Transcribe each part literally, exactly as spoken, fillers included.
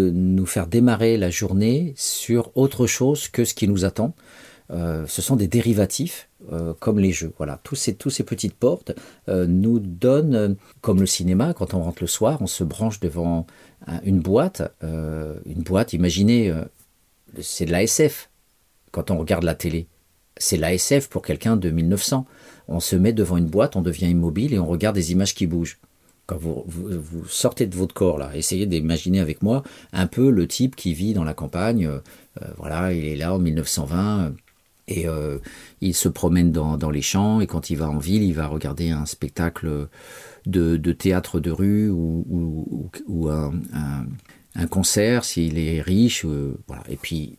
de nous faire démarrer la journée sur autre chose que ce qui nous attend. Euh, ce sont des dérivatifs euh, comme les jeux. Voilà, tous ces, tous ces petites portes euh, nous donnent, euh, comme le cinéma, quand on rentre le soir, on se branche devant un, une boîte. Euh, une boîte, imaginez, euh, c'est de l'A S F quand on regarde la télé. C'est l'A S F pour quelqu'un de mille neuf cents. On se met devant une boîte, on devient immobile et on regarde des images qui bougent. Quand vous, vous, vous sortez de votre corps, là, essayez d'imaginer avec moi un peu le type qui vit dans la campagne. Euh, voilà, il est là en mille neuf cent vingt. Et euh, il se promène dans, dans les champs, et quand il va en ville, il va regarder un spectacle de, de théâtre de rue ou, ou, ou un, un, un concert, s'il est riche. Euh, voilà. Et puis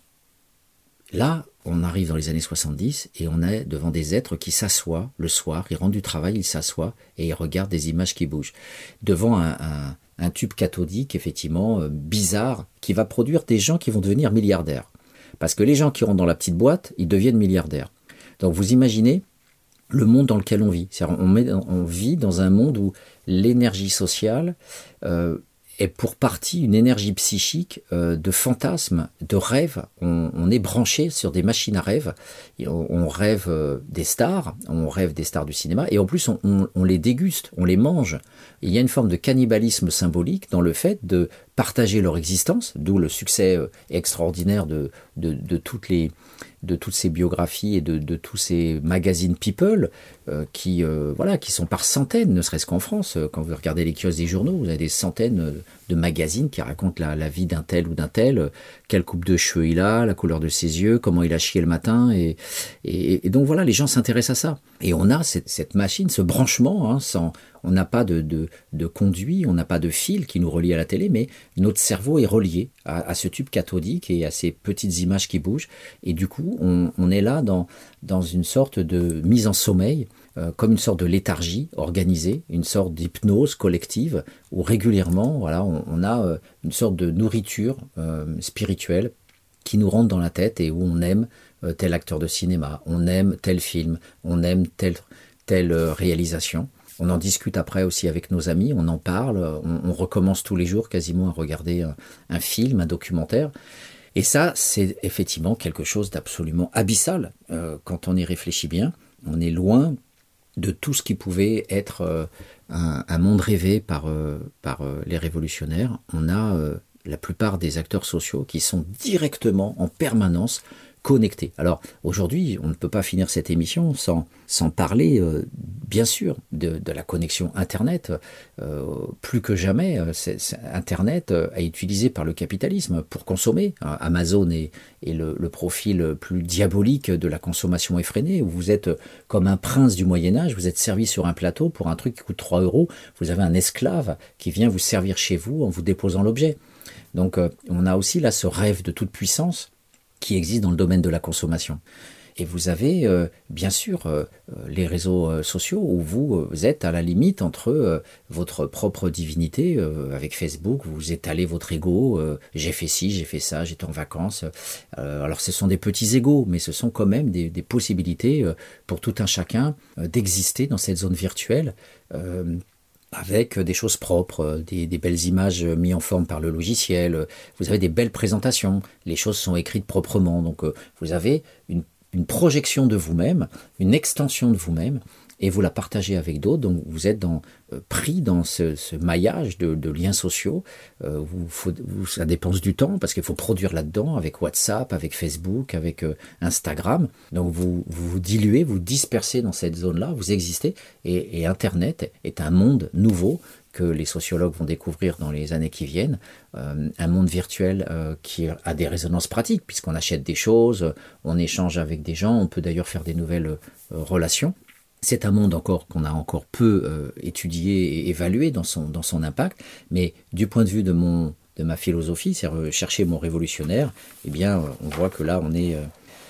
là, on arrive dans les années soixante-dix, et on est devant des êtres qui s'assoient le soir, ils rentrent du travail, ils s'assoient, et ils regardent des images qui bougent. Devant un, un, un tube cathodique, effectivement, euh, bizarre, qui va produire des gens qui vont devenir milliardaires. Parce que les gens qui rentrent dans la petite boîte, ils deviennent milliardaires. Donc vous imaginez le monde dans lequel on vit. C'est-à-dire on, met, on vit dans un monde où l'énergie sociale euh, est pour partie une énergie psychique euh, de fantasmes, de rêves. On, on est branché sur des machines à rêves. Et on, on rêve euh, des stars, on rêve des stars du cinéma, et en plus on, on, on les déguste, on les mange. Et il y a une forme de cannibalisme symbolique dans le fait de partager leur existence, d'où le succès extraordinaire de, de, de, toutes, les, de toutes ces biographies et de, de tous ces magazines People euh, qui, euh, voilà, qui sont par centaines, ne serait-ce qu'en France. Quand vous regardez les kiosques des journaux, vous avez des centaines de magazines qui racontent la, la vie d'un tel ou d'un tel, quelle coupe de cheveux il a, la couleur de ses yeux, comment il a chié le matin. Et, et, et donc voilà, les gens s'intéressent à ça. Et on a cette, cette machine, ce branchement, hein, sans... On n'a pas de, de, de conduit, on n'a pas de fil qui nous relie à la télé, mais notre cerveau est relié à, à ce tube cathodique et à ces petites images qui bougent. Et du coup, on, on est là dans, dans une sorte de mise en sommeil, euh, comme une sorte de léthargie organisée, une sorte d'hypnose collective, où régulièrement, voilà, on, on a euh, une sorte de nourriture euh, spirituelle qui nous rentre dans la tête et où on aime euh, tel acteur de cinéma, on aime tel film, on aime telle, telle euh, réalisation. On en discute après aussi avec nos amis, on en parle, on, on recommence tous les jours quasiment à regarder un, un film, un documentaire. Et ça, c'est effectivement quelque chose d'absolument abyssal. Euh, quand on y réfléchit bien, on est loin de tout ce qui pouvait être euh, un, un monde rêvé par, euh, par euh, les révolutionnaires. On a euh, la plupart des acteurs sociaux qui sont directement, en permanence, connectés. Alors aujourd'hui, on ne peut pas finir cette émission sans, sans parler, euh, bien sûr, de, de la connexion Internet. Euh, plus que jamais, c'est, c'est Internet est utilisé par le capitalisme pour consommer. Amazon est, est le, le profil plus diabolique de la consommation effrénée, où vous êtes comme un prince du Moyen-Âge, vous êtes servi sur un plateau pour un truc qui coûte trois euros, vous avez un esclave qui vient vous servir chez vous en vous déposant l'objet. Donc euh, on a aussi là ce rêve de toute puissance qui existe dans le domaine de la consommation. Et vous avez euh, bien sûr euh, les réseaux euh, sociaux où vous, euh, vous êtes à la limite entre euh, votre propre divinité. Euh, avec Facebook, vous étalez votre ego, euh, j'ai fait ci, j'ai fait ça, j'étais en vacances. Euh, alors ce sont des petits égos, mais ce sont quand même des, des possibilités euh, pour tout un chacun euh, d'exister dans cette zone virtuelle, euh, avec des choses propres, des, des belles images mises en forme par le logiciel. Vous avez des belles présentations, les choses sont écrites proprement. Donc vous avez une, une projection de vous-même, une extension de vous-même, et vous la partagez avec d'autres. Donc vous êtes dans, euh, pris dans ce, ce maillage de, de liens sociaux. Euh, vous, faut, vous, ça dépense du temps parce qu'il faut produire là-dedans avec WhatsApp, avec Facebook, avec euh, Instagram. Donc vous, vous vous diluez, vous dispersez dans cette zone-là, vous existez. Et, et Internet est un monde nouveau que les sociologues vont découvrir dans les années qui viennent, euh, un monde virtuel euh, qui a des résonances pratiques, puisqu'on achète des choses, on échange avec des gens, on peut d'ailleurs faire des nouvelles euh, relations. C'est un monde encore qu'on a encore peu euh, étudié et évalué dans son, dans son impact, mais du point de vue de, mon, de ma philosophie, c'est chercher mon révolutionnaire, eh bien, on voit que là, on est, euh,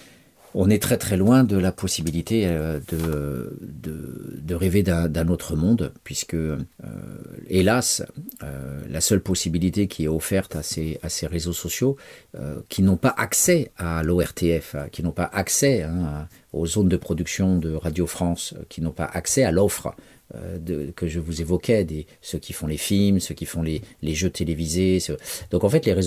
on est très très loin de la possibilité euh, de, de, de rêver d'un, d'un autre monde, puisque, euh, hélas, euh, la seule possibilité qui est offerte à ces, à ces réseaux sociaux, euh, qui n'ont pas accès à l'O R T F, hein, qui n'ont pas accès hein, à, aux zones de production de Radio France, qui n'ont pas accès à l'offre euh, de, que je vous évoquais, des, ceux qui font les films, ceux qui font les, les jeux télévisés. Ceux... Donc en fait, les réseaux